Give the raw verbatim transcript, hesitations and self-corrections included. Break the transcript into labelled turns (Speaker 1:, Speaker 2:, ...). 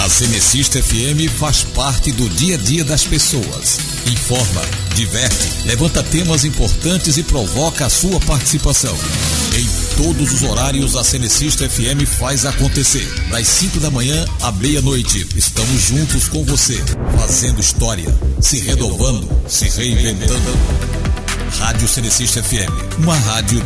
Speaker 1: A Cenecista F M faz parte do dia a dia das pessoas. Informa, diverte, levanta temas importantes e provoca a sua participação. Em todos os horários, a Cenecista F M faz acontecer. Das cinco da manhã à meia-noite, estamos juntos com você, fazendo história, se renovando, se reinventando. Rádio Cenecista F M, uma rádio